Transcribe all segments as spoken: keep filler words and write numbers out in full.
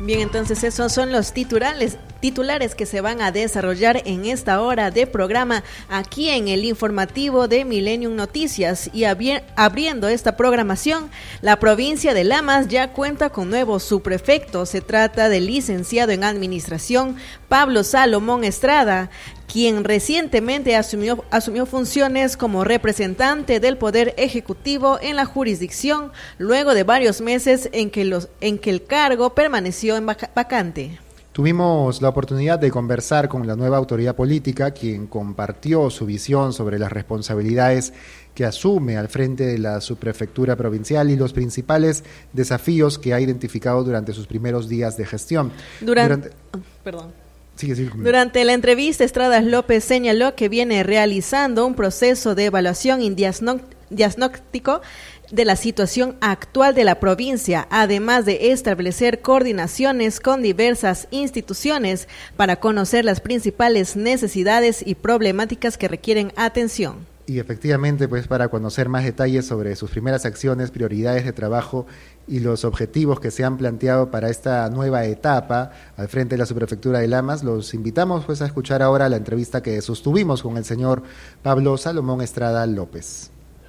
Bien, entonces esos son los titulares, titulares que se van a desarrollar en esta hora de programa aquí en el informativo de Millennium Noticias. Y abri- abriendo esta programación, la provincia de Lamas ya cuenta con nuevo subprefecto. Se trata del licenciado en Administración Pablo Salomón Estrada, quien recientemente asumió, asumió funciones como representante del Poder Ejecutivo en la jurisdicción, luego de varios meses en que, los, en que el cargo permaneció en vac- vacante. Tuvimos la oportunidad de conversar con la nueva autoridad política, quien compartió su visión sobre las responsabilidades que asume al frente de la subprefectura provincial y los principales desafíos que ha identificado durante sus primeros días de gestión. Durante... Durante... Oh, perdón. Sigue, sigue Durante la entrevista, Estrada López señaló que viene realizando un proceso de evaluación y diagnóstico de la situación actual de la provincia, además de establecer coordinaciones con diversas instituciones para conocer las principales necesidades y problemáticas que requieren atención. Y efectivamente, pues para conocer más detalles sobre sus primeras acciones, prioridades de trabajo y los objetivos que se han planteado para esta nueva etapa al frente de la subprefectura de Lamas, los invitamos pues a escuchar ahora la entrevista que sostuvimos con el señor Pablo Salomón Estrada López.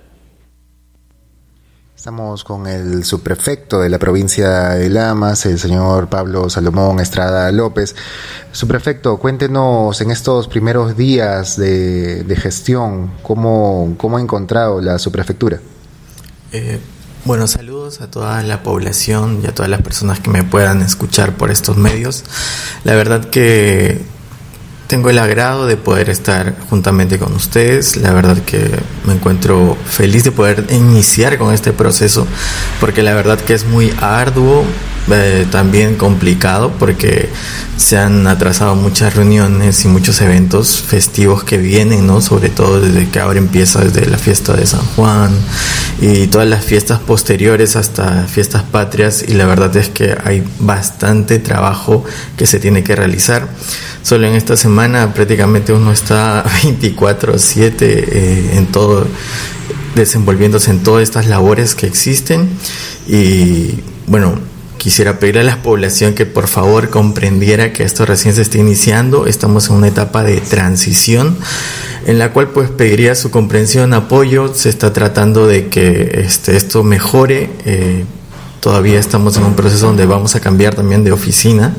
Estamos con el subprefecto de la provincia de Lamas, el señor Pablo Salomón Estrada López. Subprefecto, cuéntenos en estos primeros días de, de gestión, ¿cómo, cómo ha encontrado la subprefectura? Eh, bueno, saludos a toda la población y a todas las personas que me puedan escuchar por estos medios. La verdad que tengo el agrado de poder estar juntamente con ustedes. La verdad que me encuentro feliz de poder iniciar con este proceso, porque la verdad que es muy arduo, eh, también complicado, porque se han atrasado muchas reuniones y muchos eventos festivos que vienen, ¿no? Sobre todo desde que ahora empieza, desde la fiesta de San Juan y todas las fiestas posteriores hasta fiestas patrias, y la verdad es que hay bastante trabajo que se tiene que realizar. Solo en esta semana prácticamente uno está veinticuatro siete eh, en todo, desenvolviéndose en todas estas labores que existen. Y bueno, quisiera pedirle a la población que por favor comprendiera que esto recién se está iniciando. Estamos en una etapa de transición en la cual pues pediría su comprensión, apoyo. Se está tratando de que este, esto mejore. Eh, todavía estamos en un proceso donde vamos a cambiar también de oficina.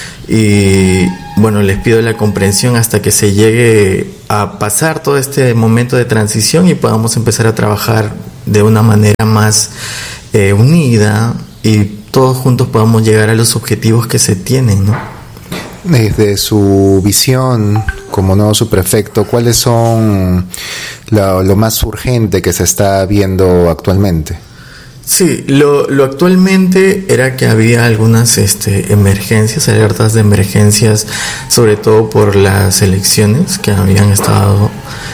Y bueno, les pido la comprensión hasta que se llegue a pasar todo este momento de transición y podamos empezar a trabajar de una manera más eh, unida, y todos juntos podamos llegar a los objetivos que se tienen, ¿no? Desde su visión como nuevo subprefecto, ¿cuáles son lo, lo más urgente que se está viendo actualmente? Sí, lo, lo actualmente era que había algunas este, emergencias, alertas de emergencias, sobre todo por las elecciones que habían estado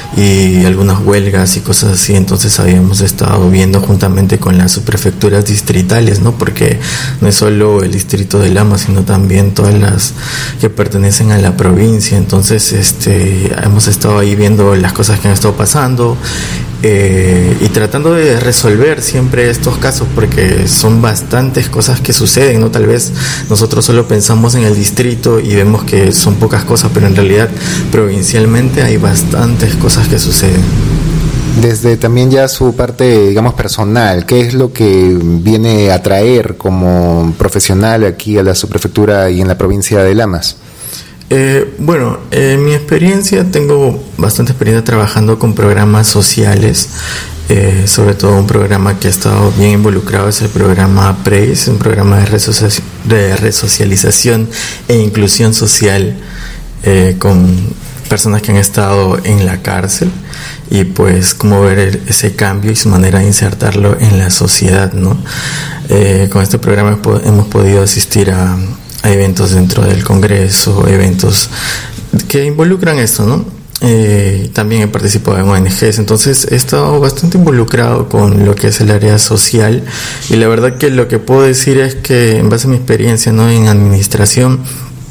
y algunas huelgas y cosas así. Entonces habíamos estado viendo juntamente con las subprefecturas distritales, ¿no? Porque no es solo el distrito de Lamas, sino también todas las que pertenecen a la provincia. Entonces este, hemos estado ahí viendo las cosas que han estado pasando. Eh, y tratando de resolver siempre estos casos, porque son bastantes cosas que suceden, ¿no? Tal vez nosotros solo pensamos en el distrito y vemos que son pocas cosas, pero en realidad provincialmente hay bastantes cosas que suceden. Desde también ya su parte, digamos, personal, ¿qué es lo que viene a traer como profesional aquí a la subprefectura y en la provincia de Lamas? Eh, bueno, en mi experiencia, tengo bastante experiencia trabajando con programas sociales, eh, sobre todo un programa que ha estado bien involucrado es el programa PREIS, un programa de, resocia- de resocialización e inclusión social eh, con personas que han estado en la cárcel, y pues cómo ver el, ese cambio y su manera de insertarlo en la sociedad, ¿no? Eh, con este programa hemos podido asistir a a eventos dentro del Congreso, eventos que involucran esto, ¿no? Eh, también he participado en O N Ges, entonces he estado bastante involucrado con lo que es el área social, y la verdad que lo que puedo decir es que en base a mi experiencia, ¿no?, en administración,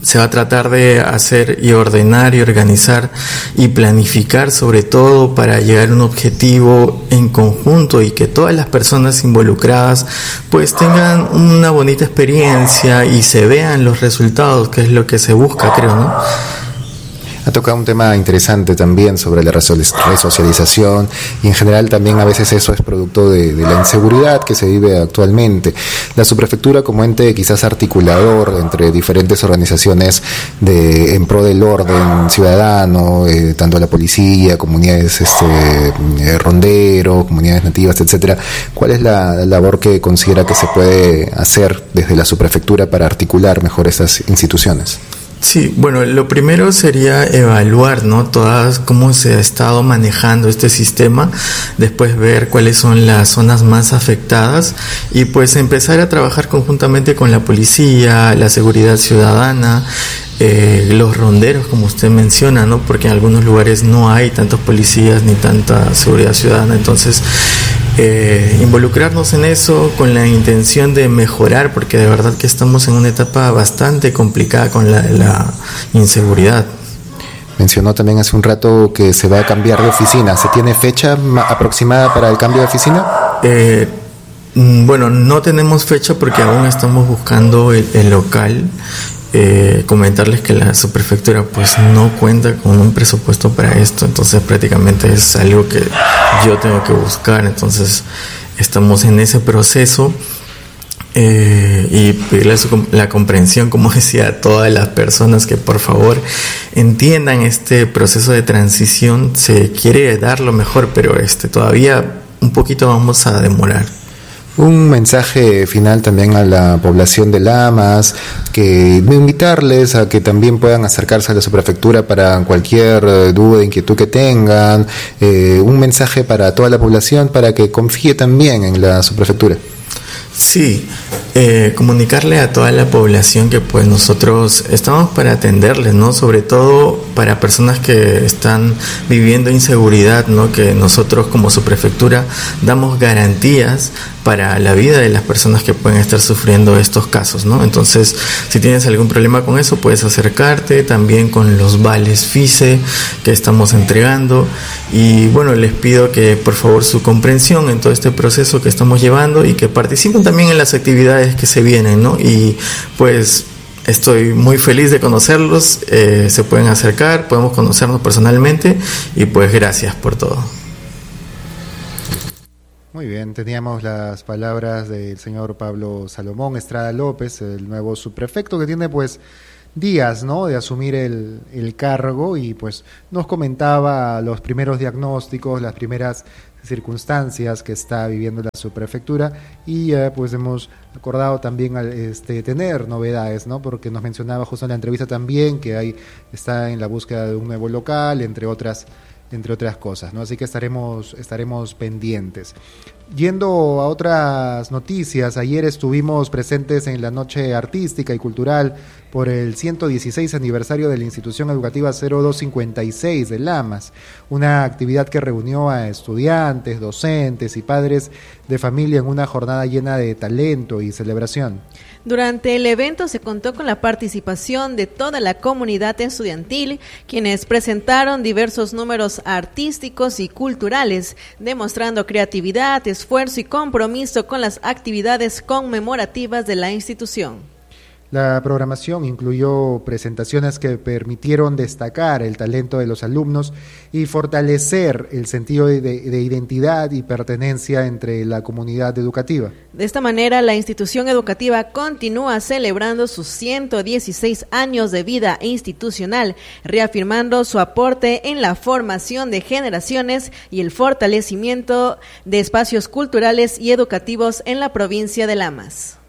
se va a tratar de hacer y ordenar y organizar y planificar sobre todo para llegar a un objetivo en conjunto y que todas las personas involucradas pues tengan una bonita experiencia y se vean los resultados, que es lo que se busca, creo, ¿no? Ha tocado un tema interesante también sobre la resocialización y en general también a veces eso es producto de, de la inseguridad que se vive actualmente. La subprefectura como ente quizás articulador entre diferentes organizaciones de en pro del orden ciudadano, eh, tanto la policía, comunidades este, eh, ronderos, comunidades nativas, etcétera. ¿Cuál es la labor que considera que se puede hacer desde la subprefectura para articular mejor estas instituciones? Sí, bueno, lo primero sería evaluar, ¿no? Todas cómo se ha estado manejando este sistema, después ver cuáles son las zonas más afectadas y pues empezar a trabajar conjuntamente con la policía, la seguridad ciudadana, eh, los ronderos, como usted menciona, ¿no? Porque en algunos lugares no hay tantos policías ni tanta seguridad ciudadana, entonces Eh, involucrarnos en eso con la intención de mejorar, porque de verdad que estamos en una etapa bastante complicada con la, la inseguridad. Mencionó también hace un rato que se va a cambiar de oficina. ¿Se tiene fecha aproximada para el cambio de oficina? Eh, bueno, no tenemos fecha porque aún estamos buscando el, el local. Eh, comentarles que la subprefectura pues no cuenta con un presupuesto para esto, entonces prácticamente es algo que yo tengo que buscar, entonces estamos en ese proceso eh, y pedirle su, la comprensión, como decía, a todas las personas que por favor entiendan este proceso de transición. Se quiere dar lo mejor, pero este todavía un poquito vamos a demorar. Un mensaje final también a la población de Lamas, que invitarles a que también puedan acercarse a la subprefectura para cualquier duda, inquietud que tengan, eh, un mensaje para toda la población para que confíe también en la subprefectura. Sí, eh, comunicarle a toda la población que pues nosotros estamos para atenderles, ¿no? Sobre todo para personas que están viviendo inseguridad, ¿no? Que nosotros como subprefectura damos garantías para la vida de las personas que pueden estar sufriendo estos casos, ¿no? Entonces, si tienes algún problema con eso, puedes acercarte también con los vales FICE que estamos entregando. Y bueno, les pido que por favor su comprensión en todo este proceso que estamos llevando y que participen también en las actividades que se vienen, ¿no? Y pues estoy muy feliz de conocerlos, eh, se pueden acercar, podemos conocernos personalmente y pues gracias por todo. Muy bien, teníamos las palabras del señor Pablo Salomón Estrada López, el nuevo subprefecto que tiene pues días, ¿no?, de asumir el, el cargo, y pues nos comentaba los primeros diagnósticos, las primeras circunstancias que está viviendo la subprefectura, y eh, pues hemos acordado también este, tener novedades, ¿no?, porque nos mencionaba justo en la entrevista también que hay, está en la búsqueda de un nuevo local, entre otras entre otras cosas, ¿no? Así que estaremos estaremos pendientes. Yendo a otras noticias, ayer estuvimos presentes en la noche artística y cultural por el ciento dieciséis aniversario de la institución educativa cero dos cincuenta y seis de Lamas, una actividad que reunió a estudiantes, docentes y padres de familia en una jornada llena de talento y celebración. Durante el evento se contó con la participación de toda la comunidad estudiantil, quienes presentaron diversos números artísticos y culturales, demostrando creatividad, esfuerzo y compromiso con las actividades conmemorativas de la institución. La programación incluyó presentaciones que permitieron destacar el talento de los alumnos y fortalecer el sentido de, de identidad y pertenencia entre la comunidad educativa. De esta manera, la institución educativa continúa celebrando sus ciento dieciséis años de vida institucional, reafirmando su aporte en la formación de generaciones y el fortalecimiento de espacios culturales y educativos en la provincia de Lamas.